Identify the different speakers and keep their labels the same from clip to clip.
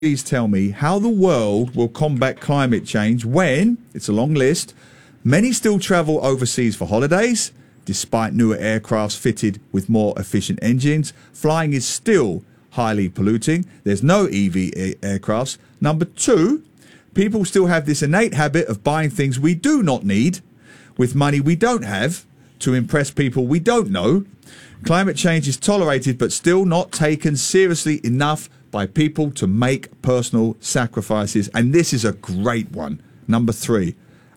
Speaker 1: please tell me how the world will combat climate change when, it's a long list, many still travel overseas for holidays, despite newer aircrafts fitted with more efficient engines. Flying is still highly polluting. There's no EV aircrafts. Number two, people still have this innate habit of buying things we do not need with money we don't have to impress people we don't know. Climate change is tolerated but still not taken seriously enough by people to make personal sacrifices. And this is a great one. Number three,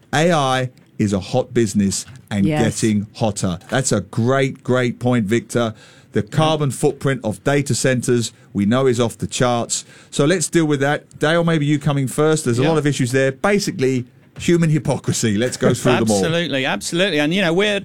Speaker 1: AI is a hot business and getting hotter. That's a great point, Victor. The carbon footprint of data centers we know is off the charts. So let's deal with that. Dale, maybe you coming first. There's a lot of issues there. Basically, human hypocrisy. Let's go through them all.
Speaker 2: Absolutely. And, you know, we're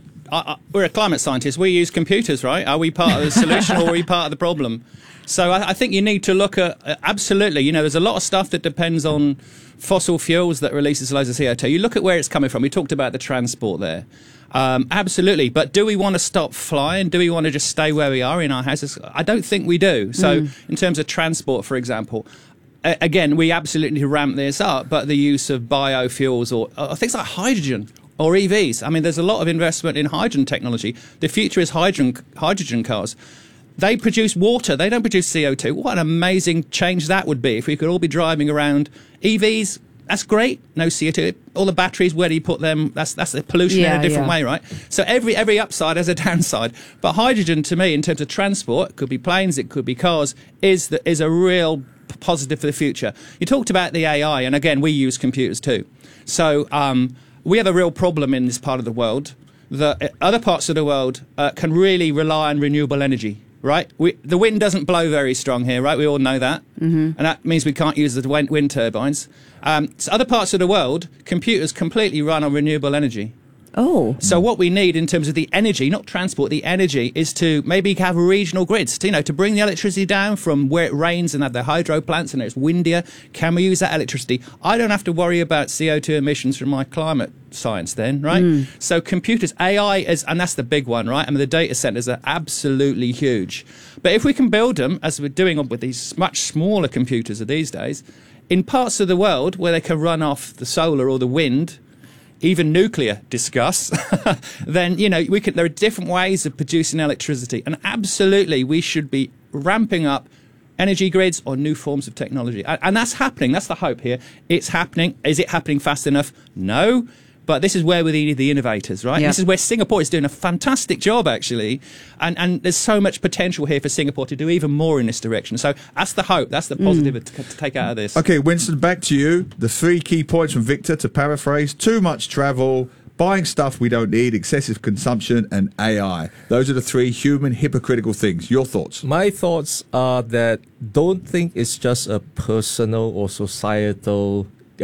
Speaker 2: a climate scientist. We use computers, right? Are we part of the solution or are we part of the problem? So I think you need to look at, absolutely, you know, there's a lot of stuff that depends on fossil fuels that releases loads of CO2. You look at where it's coming from. We talked about the transport there. Absolutely. But do we want to stop flying? Do we want to just stay where we are in our houses? I don't think we do. So in terms of transport, for example, again, we absolutely need to ramp this up, but the use of biofuels or things like hydrogen or EVs. I mean, there's a lot of investment in hydrogen technology. The future is hydrogen cars. They produce water. They don't produce CO2. What an amazing change that would be if we could all be driving around. EVs, that's great. No CO2. All the batteries, where do you put them? That's the pollution in a different way, right? So every upside has a downside. But hydrogen, to me, in terms of transport, it could be planes, it could be cars, is a real positive for the future. You talked about the AI, and again, we use computers too. So we have a real problem in this part of the world that other parts of the world can really rely on renewable energy. Right, the wind doesn't blow very strong here, right? We all know that, and that means we can't use the wind turbines. So other parts of the world, computers completely run on renewable energy.
Speaker 3: Oh.
Speaker 2: So what we need in terms of the energy, not transport, the energy, is to maybe have regional grids, to bring the electricity down from where it rains and have the hydro plants and it's windier. Can we use that electricity? I don't have to worry about CO2 emissions from my climate science then, right? So computers, AI is, and that's the big one, right? I mean, the data centers are absolutely huge. But if we can build them, as we're doing with these much smaller computers of these days, in parts of the world where they can run off the solar or the wind, even nuclear, discuss, then, there are different ways of producing electricity. And absolutely, we should be ramping up energy grids or new forms of technology. And that's happening. That's the hope here. It's happening. Is it happening fast enough? No. But this is where we need the innovators, right?
Speaker 3: Yep.
Speaker 2: This is where Singapore is doing a fantastic job, actually. And there's so much potential here for Singapore to do even more in this direction. So that's the hope. That's the positive to take out of this.
Speaker 1: Okay, Winston, back to you. The 3 key points from Victor, to paraphrase: too much travel, buying stuff we don't need, excessive consumption, and AI. Those are the 3 human hypocritical things. Your thoughts?
Speaker 4: My thoughts are that don't think it's just a personal or societal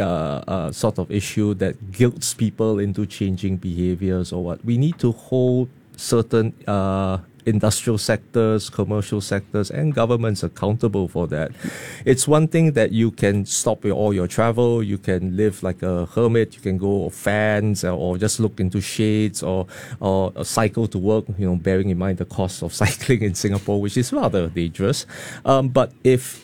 Speaker 4: sort of issue that guilts people into changing behaviors or what. We need to hold certain industrial sectors, commercial sectors, and governments accountable for that. It's one thing that you can stop all your travel, you can live like a hermit, you can go fans or just look into shades or cycle to work, bearing in mind the cost of cycling in Singapore, which is rather dangerous. But if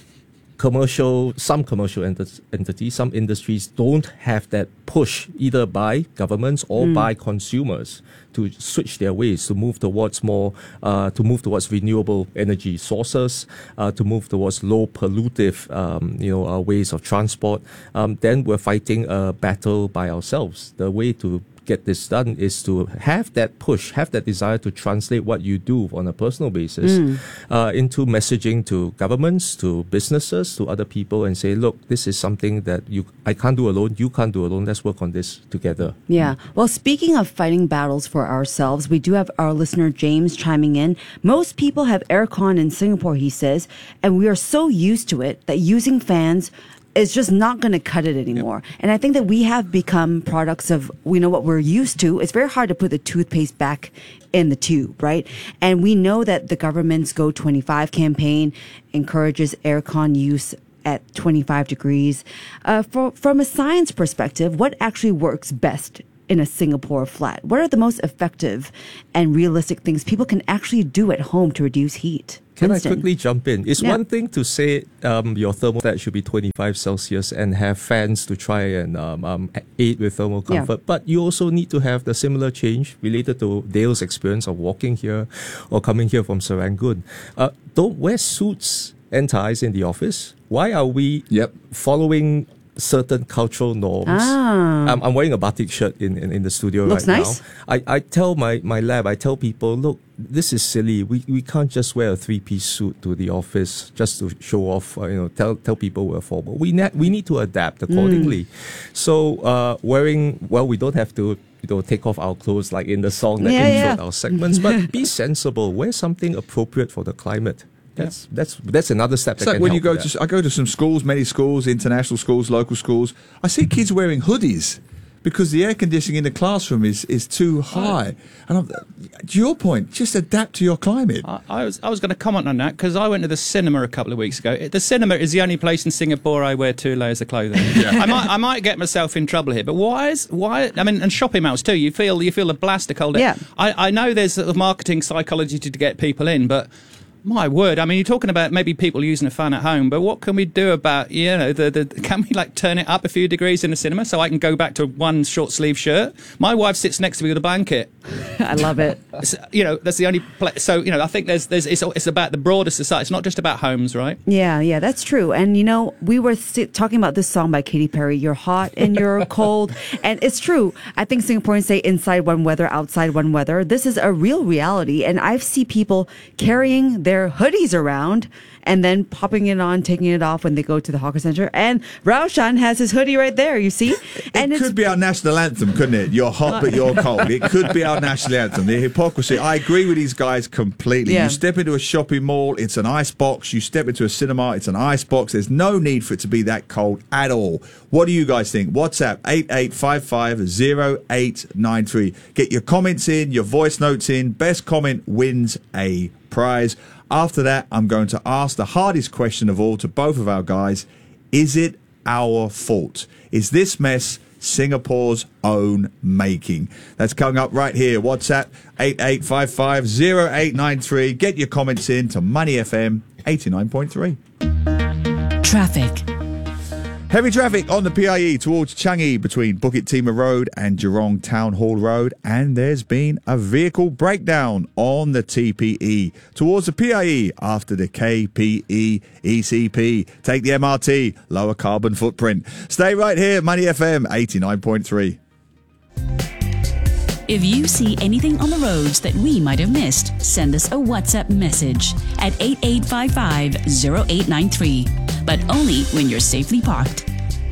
Speaker 4: some commercial entities, some industries don't have that push either by governments or by consumers to switch their ways, to move towards renewable energy sources, to move towards low pollutive, ways of transport, then we're fighting a battle by ourselves. The way to get this done is to have that push, have that desire to translate what you do on a personal basis into messaging to governments, to businesses, to other people, and say, look, this is something that I can't do alone, you can't do alone, let's work on this together.
Speaker 3: Yeah. Well, speaking of fighting battles for ourselves, we do have our listener James chiming in. Most people have aircon in Singapore, he says, and we are so used to it that using fans is just not going to cut it anymore. Yep. And I think that we have become products of, we know what we're used to. It's very hard to put the toothpaste back in the tube, right? And we know that the government's Go 25 campaign encourages aircon use at 25 degrees. From a science perspective, what actually works best in a Singapore flat? What are the most effective and realistic things people can actually do at home to reduce heat?
Speaker 4: Can I
Speaker 3: Winston.
Speaker 4: quickly jump in? It's
Speaker 3: Yeah.
Speaker 4: one thing to say your thermostat should be 25 Celsius and have fans to try and aid with thermal
Speaker 3: Yeah.
Speaker 4: comfort, but you also need to have the similar change related to Dale's experience of walking here or coming here from Serangoon. Don't wear suits and ties in the office. Why are we
Speaker 1: Yep.
Speaker 4: following certain cultural norms? I'm wearing a batik shirt in the studio
Speaker 3: Looks
Speaker 4: right
Speaker 3: nice.
Speaker 4: now. I tell my lab, I tell people, look, this is silly. We can't just wear a 3-piece suit to the office just to show off, tell people we're formal. We need to adapt accordingly. So we don't have to take off our clothes like in the song that introed our segments, but be sensible. Wear something appropriate for the climate. That's another step.
Speaker 1: It's
Speaker 4: that
Speaker 1: like
Speaker 4: can
Speaker 1: when you
Speaker 4: help
Speaker 1: go
Speaker 4: with
Speaker 1: to, I go to some schools, many schools, international schools, local schools. I see kids wearing hoodies because the air conditioning in the classroom is too high. And to your point, just adapt to your climate.
Speaker 2: I was going to comment on that because I went to the cinema a couple of weeks ago. The cinema is the only place in Singapore I wear 2 layers of clothing. I might get myself in trouble here, but why? I mean, and shopping malls too. You feel a blast of cold air.
Speaker 3: Yeah.
Speaker 2: I know there's sort of marketing psychology to get people in, but. My word! I mean, you're talking about maybe people using a fan at home, but what can we do about can we turn it up a few degrees in the cinema so I can go back to one short sleeve shirt? My wife sits next to me with a blanket.
Speaker 3: I love it.
Speaker 2: That's the only place. So I think it's about the broader society. It's not just about homes, right?
Speaker 3: Yeah, that's true. And we were talking about this song by Katy Perry. You're hot and you're cold, and it's true. I think Singaporeans say inside one weather, outside one weather. This is a real reality, and I see people carrying their hoodies around and then popping it on, taking it off when they go to the hawker center. And Raushan has his hoodie right there, you see? And
Speaker 1: It could be our national anthem, couldn't it? You're hot, but you're cold. It could be our national anthem. The hypocrisy. I agree with these guys completely.
Speaker 3: Yeah.
Speaker 1: You step into a shopping mall, it's an ice box. You step into a cinema, it's an ice box. There's no need for it to be that cold at all. What do you guys think? WhatsApp 88550893. Get your comments in, your voice notes in. Best comment wins a prize. After that, I'm going to ask the hardest question of all to both of our guys. Is it our fault? Is this mess Singapore's own making? That's coming up right here. WhatsApp 88550893. Get your comments in to Money FM 89.3.
Speaker 5: Traffic.
Speaker 1: Heavy traffic on the PIE towards Changi between Bukit Timah Road and Jurong Town Hall Road, and there's been a vehicle breakdown on the TPE towards the PIE after the KPE ECP. Take the MRT, lower carbon footprint. Stay right here, Money FM 89.3.
Speaker 5: If you see anything on the roads that we might have missed, send us a WhatsApp message at 88550893. But only when you're safely parked.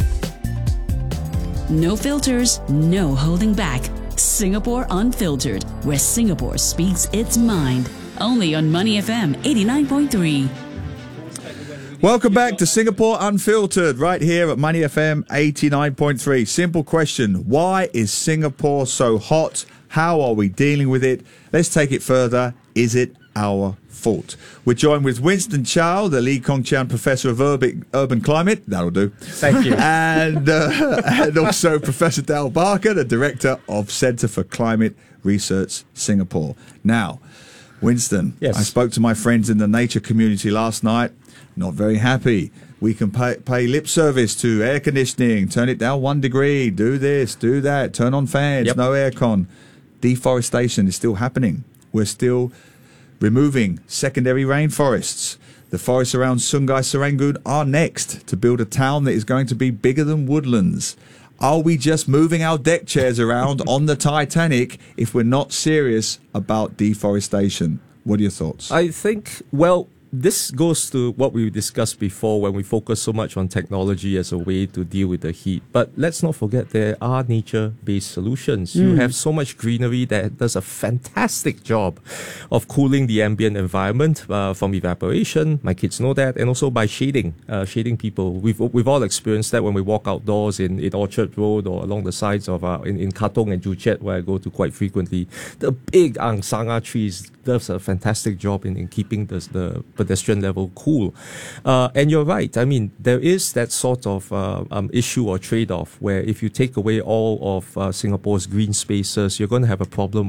Speaker 5: No filters, no holding back. Singapore Unfiltered, where Singapore speaks its mind. Only on Money FM 89.3.
Speaker 1: Welcome back to Singapore Unfiltered, right here at Money FM 89.3. Simple question. Why is Singapore so hot? How are we dealing with it? Let's take it further. Is it our fault? We're joined with Winston Chow, the Lee Kong Chian Professor of Urban Climate. That'll do.
Speaker 4: Thank you.
Speaker 1: And also Professor Dale Barker, the Director of Centre for Climate Research Singapore. Now, Winston,
Speaker 4: Yes.
Speaker 1: I spoke to my friends in the nature community last night. Not very happy. We can pay lip service to air conditioning, turn it down 1 degree, do this, do that, turn on fans,
Speaker 4: Yep.
Speaker 1: no aircon. Deforestation is still happening. We're still removing secondary rainforests. The forests around Sungai Serangoon are next to build a town that is going to be bigger than Woodlands. Are we just moving our deck chairs around on the Titanic if we're not serious about deforestation? What are your thoughts?
Speaker 4: I think, this goes to what we discussed before when we focus so much on technology as a way to deal with the heat. But let's not forget there are nature-based solutions. You have so much greenery that does a fantastic job of cooling the ambient environment from evaporation. My kids know that. And also by shading people. We've all experienced that when we walk outdoors in Orchard Road or along the sides of in Katong and Joo Chiat, where I go to quite frequently. The big angsanga trees does a fantastic job in keeping the pedestrian level cool. And you're right. I mean, there is that sort of issue or trade-off where if you take away all of Singapore's green spaces, you're going to have a problem of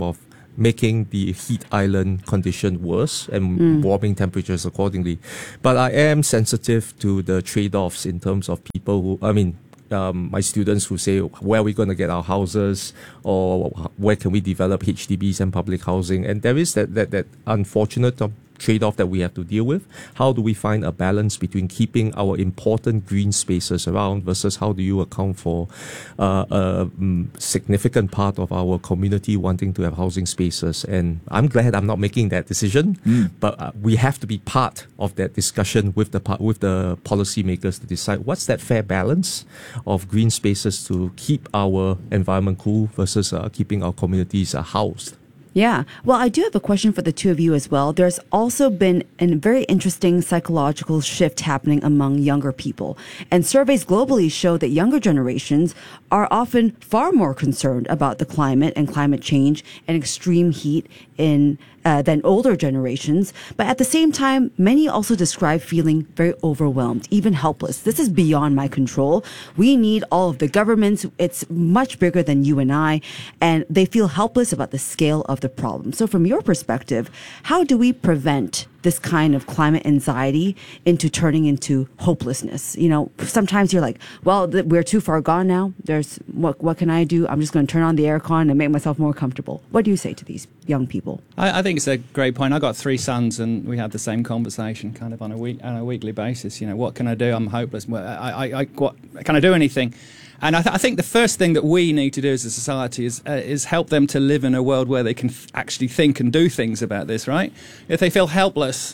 Speaker 4: making the heat island condition worse and warming temperatures accordingly. But I am sensitive to the trade-offs in terms of people who, my students who say, where are we going to get our houses, or where can we develop HDBs and public housing? And there is that unfortunate trade-off that we have to deal with. How do we find a balance between keeping our important green spaces around versus how do you account for a significant part of our community wanting to have housing spaces? And I'm glad I'm not making that decision, but we have to be part of that discussion with the policymakers to decide what's that fair balance of green spaces to keep our environment cool versus keeping our communities housed.
Speaker 3: Yeah. Well, I do have a question for the two of you as well. There's also been a very interesting psychological shift happening among younger people. And surveys globally show that younger generations are often far more concerned about the climate and climate change and extreme heat than older generations. But at the same time, many also describe feeling very overwhelmed, even helpless. This is beyond my control. We need all of the governments. It's much bigger than you and I. And they feel helpless about the scale of the problem. So from your perspective, how do we prevent this kind of climate anxiety into turning into hopelessness? You know, sometimes you're like, well, we're too far gone now. What can I do? I'm just going to turn on the aircon and make myself more comfortable. What do you say to these young people?
Speaker 2: I think it's a great point. I've got 3 sons, and we have the same conversation kind of on a weekly basis. You know, what can I do? I'm hopeless. What can I do? Anything? And I think the first thing that we need to do as a society is help them to live in a world where they can actually think and do things about this, right? If they feel helpless,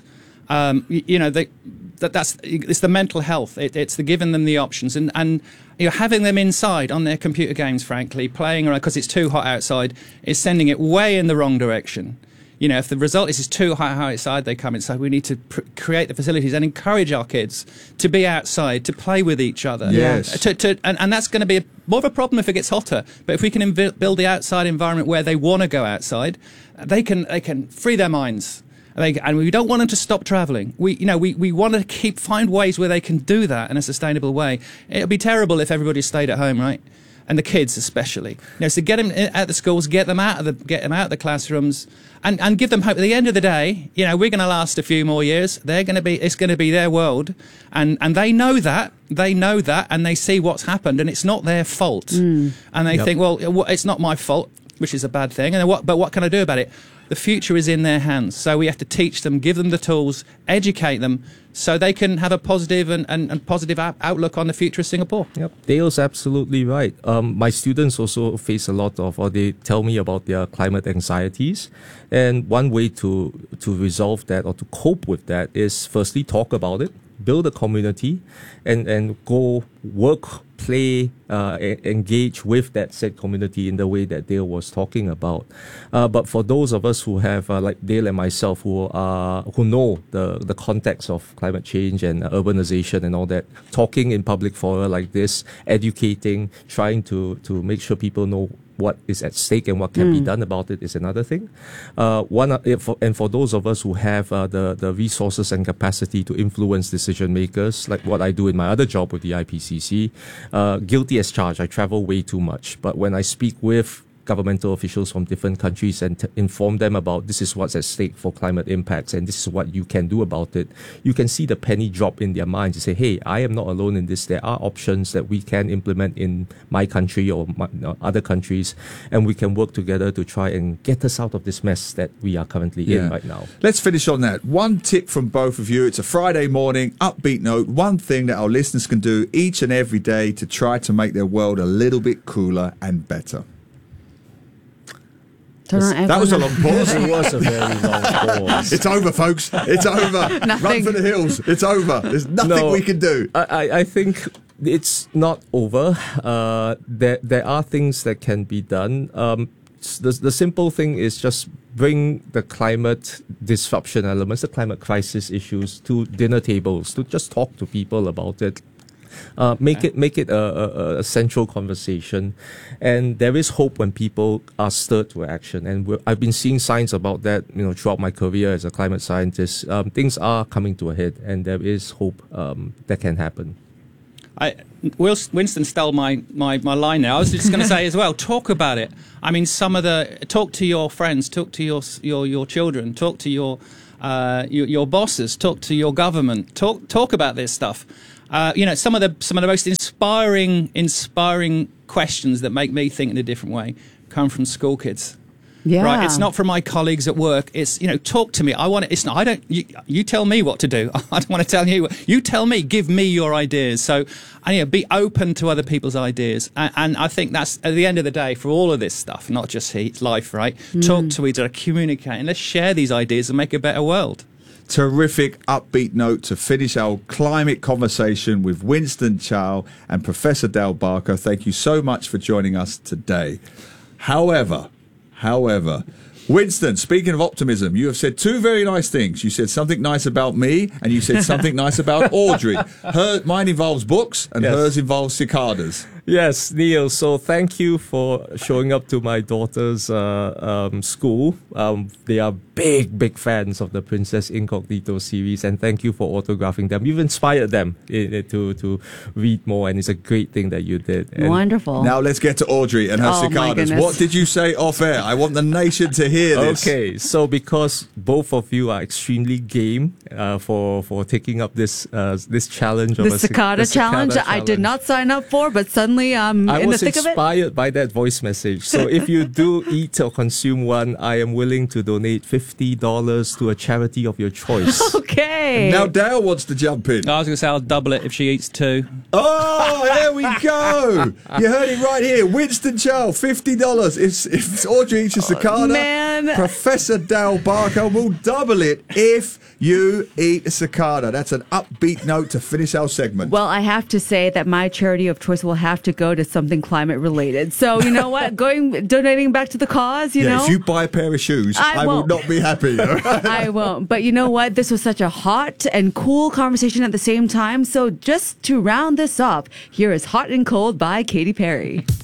Speaker 2: it's the mental health. It's the giving them the options and having them inside on their computer games, frankly, playing around because it's too hot outside is sending it way in the wrong direction. You know, if the result is it's too hot outside, they come inside. We need to create the facilities and encourage our kids to be outside, to play with each other.
Speaker 1: Yes.
Speaker 2: And that's going to be more of a problem if it gets hotter. But if we can build the outside environment where they want to go outside, they can free their minds. And we don't want them to stop travelling. We want to find ways where they can do that in a sustainable way. It would be terrible if everybody stayed at home, right? And the kids especially. So get them out the schools, get them out of the classrooms, and give them hope. At the end of the day, we're going to last a few more years. It's going to be their world, and they know that. They know that, and they see what's happened, and it's not their fault. And they think, well, it's not my fault, which is a bad thing. But what can I do about it? The future is in their hands. So we have to teach them, give them the tools, educate them, so they can have a positive and positive outlook on the future of Singapore.
Speaker 4: Yep, Dale's absolutely right. My students also face a lot of, or they tell me about their climate anxieties. And one way to resolve that or to cope with that is firstly talk about it, build a community, and go work, play, engage with that said community in the way that Dale was talking about. But for those of us who have, like Dale and myself, who know the context of climate change and urbanization and all that, talking in public fora like this, educating, trying to make sure people know what is at stake and what can be done about it is another thing. And for those of us who have the resources and capacity to influence decision makers, like what I do in my other job with the IPCC, guilty as charged. I travel way too much. But when I speak with governmental officials from different countries and inform them about this is what's at stake for climate impacts and this is what you can do about it, you can see the penny drop in their minds to say, hey, I am not alone in this. There are options that we can implement in my country or other countries, and we can work together to try and get us out of this mess that we are currently in right now.
Speaker 1: Let's finish on that. One tip from both of you. It's a Friday morning, upbeat note. One thing that our listeners can do each and every day to try to make their world a little bit cooler and better. That was a long pause.
Speaker 4: It was a very long pause.
Speaker 1: It's over, folks. It's over. Run for the hills. It's over. There's nothing we can do.
Speaker 4: I think it's not over. There are things that can be done. The simple thing is just bring the climate disruption elements, the climate crisis issues to dinner tables, to just talk to people about it. Make it a central conversation, and there is hope when people are stirred to action. And I've been seeing signs about that, throughout my career as a climate scientist. Things are coming to a head, and there is hope that can happen.
Speaker 2: Winston stole my line now. I was just going to say as well, talk about it. I mean, talk to your friends, talk to your children, talk to your bosses, talk to your government, talk about this stuff. Some of the most inspiring questions that make me think in a different way come from school kids.
Speaker 3: Yeah.
Speaker 2: Right. It's not from my colleagues at work. It's, talk to me. You tell me what to do. I don't want to tell you. You tell me, give me your ideas. So, be open to other people's ideas. And I think that's, at the end of the day, for all of this stuff, not just life, right? Talk to each other, communicate, and let's share these ideas and make a better world.
Speaker 1: Terrific upbeat note to finish our climate conversation with Winston Chow and Professor Dale Barker. Thank you so much for joining us today. However, Winston, speaking of optimism, you have said two very nice things. You said something nice about me, and you said something nice about Audrey. Mine involves books, and hers involves cicadas.
Speaker 4: Yes, Neil. So thank you for showing up to my daughter's school. They are big fans of the Princess Incognito series, and thank you for autographing them. You've inspired them to read more, and it's a great thing that you did. And
Speaker 3: wonderful.
Speaker 1: Now let's get to Audrey and her cicadas. What did you say off air? I want the nation to hear this.
Speaker 4: Okay, so because both of you are extremely game for taking up this challenge,
Speaker 3: the cicada challenge, I did not sign up for, but suddenly I'm in the thick of it.
Speaker 4: I was inspired by that voice message. So if you do eat or consume one, I am willing to donate $50 to a charity of your choice.
Speaker 3: Okay.
Speaker 1: Now Dale wants to jump in.
Speaker 2: I was going to say I'll double it if she eats two.
Speaker 1: Oh, there we go. You heard it right here. Winston Chow, $50. If Audrey eats a cicada,
Speaker 3: man.
Speaker 1: Professor Dale Barker will double it if you eat a cicada. That's an upbeat note to finish our segment.
Speaker 3: Well, I have to say that my charity of choice will have to go to something climate related. So, you know what? Donating back to the cause, you know.
Speaker 1: If you buy a pair of shoes, I will not be happy.
Speaker 3: I won't. But you know what? This was such a hot and cool conversation at the same time. So just to round this off, here is Hot and Cold by Katy Perry.